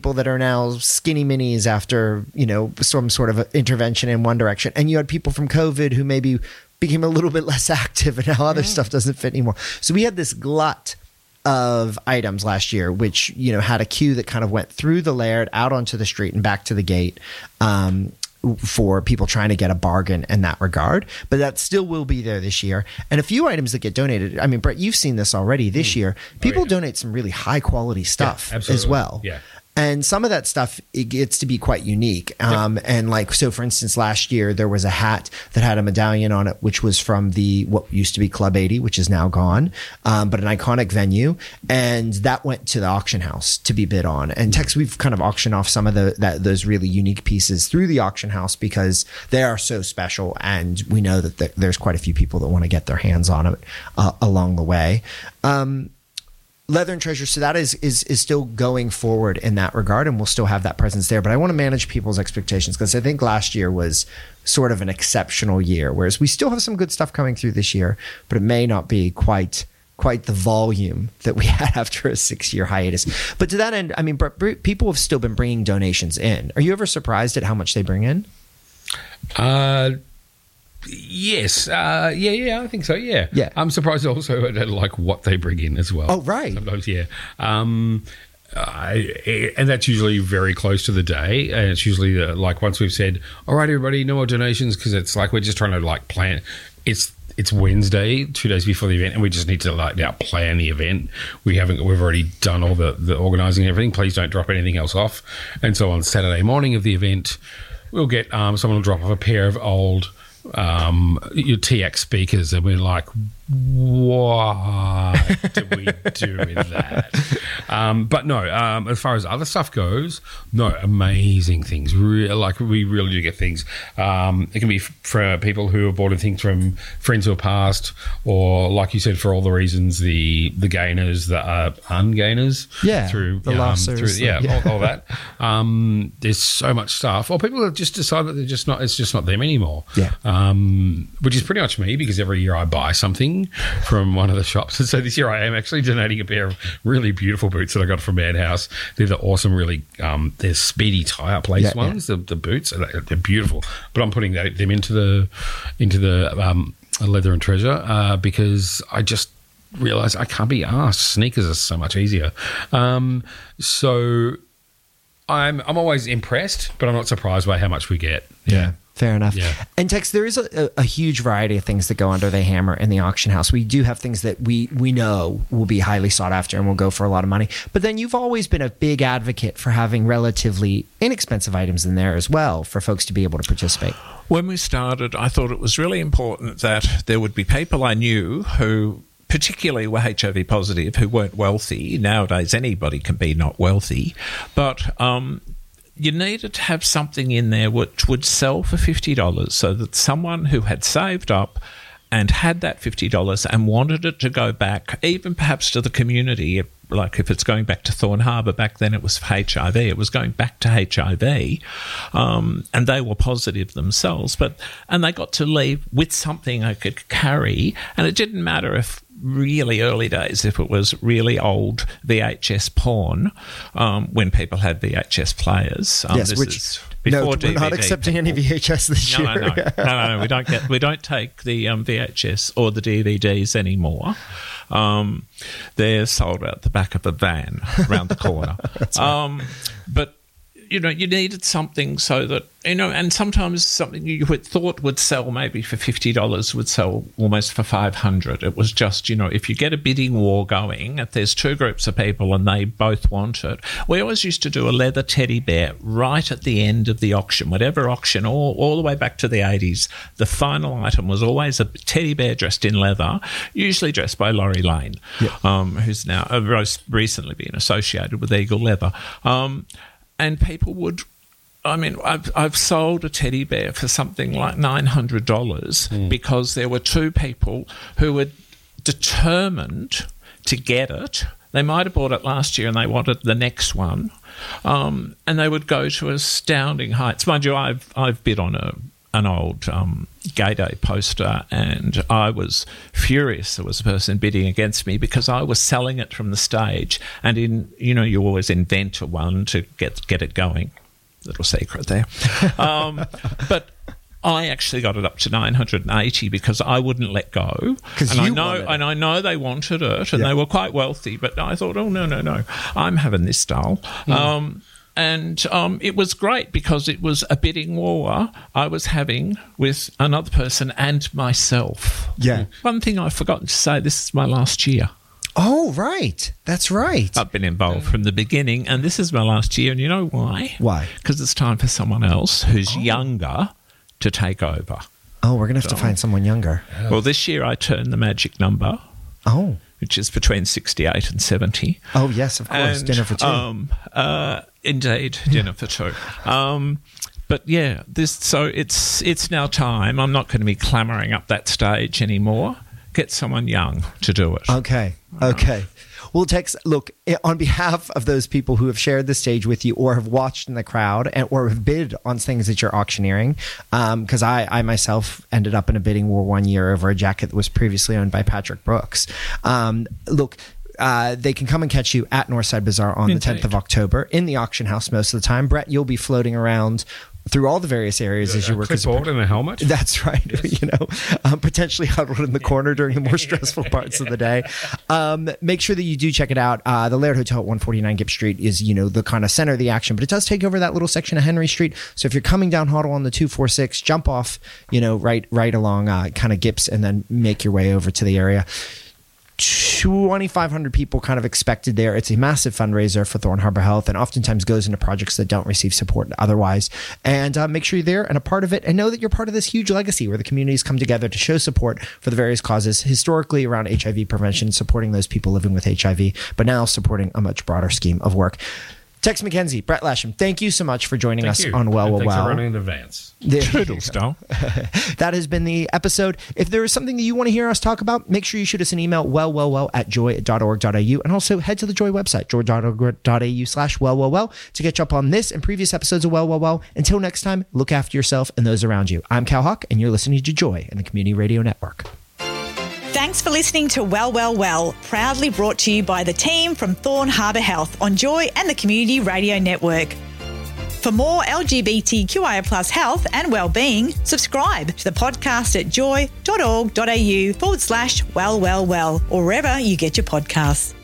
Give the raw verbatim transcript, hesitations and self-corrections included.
people that are now skinny minis after, you know, some sort of intervention in one direction. And you had people from COVID who maybe became a little bit less active and now other yeah. stuff doesn't fit anymore. So we had this glut of items last year, which, you know, had a queue that kind of went through the Laird out onto the street and back to the gate um, for people trying to get a bargain in that regard. But that still will be there this year. And a few items that get donated. I mean, Brett, you've seen this already this mm. year. People oh, yeah. donate some really high quality stuff yeah, as well. Yeah. And some of that stuff, it gets to be quite unique. Um, yep. And like, so for instance, last year there was a hat that had a medallion on it, which was from the, what used to be Club eighty, which is now gone, um, but an iconic venue. And that went to the auction house to be bid on. And Tex, we've kind of auctioned off some of the, that, those really unique pieces through the auction house because they are so special. And we know that th- there's quite a few people that want to get their hands on it uh, along the way. Um, Leather and Treasure, so that is, is is still going forward in that regard, and we'll still have that presence there. But I want to manage people's expectations because I think last year was sort of an exceptional year, whereas we still have some good stuff coming through this year, but it may not be quite quite the volume that we had after a six-year hiatus. But to that end, I mean, people have still been bringing donations in. Are you ever surprised at how much they bring in? Uh Yes, uh, yeah, yeah, I think so. Yeah, yeah. I'm surprised also at like what they bring in as well. Oh, right. Sometimes, yeah. Um, I, and that's usually very close to the day, and it's usually uh, like once we've said, "All right, everybody, no more donations," because it's like we're just trying to like plan. It's it's Wednesday, two days before the event, and we just need to like now plan the event. We haven't, we've already done all the the organising and everything. Please don't drop anything else off. And so on Saturday morning of the event, we'll get um, someone will drop off a pair of old. Um, your T X speakers, and we're like, what do we do with that? Um, but no, um, as far as other stuff goes, no, amazing things. Re- like we really do get things. Um, it can be f- for people who have bought things from friends who are passed, or like you said, for all the reasons, the the gainers, the uh, ungainers, yeah, through the um, losses, through, yeah, yeah. All, all that. Um, there's so much stuff. Or people have just decided that they're just not. It's just not them anymore. Yeah. Um, which is pretty much me because every year I buy something from one of the shops. And so this year I am actually donating a pair of really beautiful boots that I got from Madhouse. They're the awesome, really, um, they're speedy tire place yeah, ones, yeah. The, the boots. They're, they're beautiful. But I'm putting that, them into the into the um, Leather and Treasure uh, because I just realised I can't be asked. Sneakers are so much easier. Um, so I'm I'm always impressed, but I'm not surprised by how much we get. Yeah. Fair enough. Yeah. And Tex, there is a, a huge variety of things that go under the hammer in the auction house. We do have things that we, we know will be highly sought after and will go for a lot of money. But then you've always been a big advocate for having relatively inexpensive items in there as well for folks to be able to participate. When we started, I thought it was really important that there would be people I knew who particularly were H I V positive, who weren't wealthy. Nowadays, anybody can be not wealthy. But um you needed to have something in there which would sell for fifty dollars so that someone who had saved up and had that fifty dollars and wanted it to go back, even perhaps to the community, like if it's going back to Thorn Harbour, back then it was for H I V, it was going back to H I V, um, and they were positive themselves, but and they got to leave with something they could carry, and it didn't matter if really early days, if it was really old V H S porn, um, when people had V H S players. Um, yes, this which is before no, D V D. we're not accepting people. any V H S this no, year. No, no, no, no, no. We don't get. We don't take the um, V H S or the D V Ds anymore. Um, they're sold out the back of a van around the corner. That's right. um, but you know, you needed something so that, you know, and sometimes something you would thought would sell maybe for fifty dollars would sell almost for five hundred dollars. It was just, you know, if you get a bidding war going, if there's two groups of people and they both want it. We always used to do a leather teddy bear right at the end of the auction, whatever auction, all, all the way back to the eighties. The final item was always a teddy bear dressed in leather, usually dressed by Laurie Lane, yeah. um, who's now uh, recently been associated with Eagle Leather. Um, and people would... I mean, I've, I've sold a teddy bear for something like nine hundred dollars mm. because there were two people who were determined to get it. They might have bought it last year and they wanted the next one, um, and they would go to astounding heights. Mind you, I've I've bid on a an old um, Gay Day poster, and I was furious there was a person bidding against me because I was selling it from the stage. And in you know you always invent a one to get get it going. Little secret there, um, but. I actually got it up to nine hundred eighty because I wouldn't let go. And I know and I know they wanted it, and yeah. they were quite wealthy, but I thought, oh, no, no, no, I'm having this doll. Mm. Um, and um, it was great because it was a bidding war I was having with another person and myself. Yeah. One thing I've forgotten to say, this is my last year. Oh, right. That's right. I've been involved from the beginning, and this is my last year, and you know why? Why? Because it's time for someone else who's oh. younger to take over. Oh, we're going to have so, to find someone younger. Well, this year I turned the magic number. Oh. Which is between sixty-eight and seventy. Oh, yes, of course. And, dinner for two. Um, uh, indeed, dinner for two. Um, but yeah, this. So it's it's now time. I'm not going to be clamouring up that stage anymore. Get someone young to do it. Okay, okay. Well, Tex, look, on behalf of those people who have shared the stage with you or have watched in the crowd and or have bid on things that you're auctioneering, because um, I, I myself ended up in a bidding war one year over a jacket that was previously owned by Patrick Brooks. Um, look, Uh, they can come and catch you at Northside Bazaar on Indeed. the tenth of October in the auction house most of the time. Brett, you'll be floating around through all the various areas as you work. A clipboard and a helmet. That's right. Yes. You know, um, potentially huddled in the corner during the more stressful parts of the day. Um, make sure that you do check it out. Uh, the Laird Hotel at one forty-nine Gipp Street is, you know, the kind of center of the action, but it does take over that little section of Henry Street. So if you're coming down Hoddle on the two forty-six, jump off, you know, right, right along uh, kind of Gipps and then make your way over to the area. twenty-five hundred people kind of expected there. It's a massive fundraiser for Thorn Harbor Health and oftentimes goes into projects that don't receive support otherwise. And uh, make sure you're there and a part of it and know that you're part of this huge legacy where the communities come together to show support for the various causes historically around H I V prevention, supporting those people living with H I V, but now supporting a much broader scheme of work. Tex McKenzie, Brett Lasham, thank you so much for joining thank us you. on Well, and Well, thanks Well. for running in advance. Toodles, Dom. That has been the episode. If there is something that you want to hear us talk about, make sure you shoot us an email, well, well, well, at joy dot org dot a u, and also head to the Joy website, joy dot org dot a u slash well, well, well, to catch up on this and previous episodes of Well, Well, Well. Until next time, look after yourself and those around you. I'm Cal Hawk, and you're listening to Joy and the Community Radio Network. Thanks for listening to Well, Well, Well, proudly brought to you by the team from Thorn Harbor Health on Joy and the Community Radio Network. For more L G B T Q I A plus health and wellbeing, subscribe to the podcast at joy dot org dot a u forward slash well, well, well, or wherever you get your podcasts.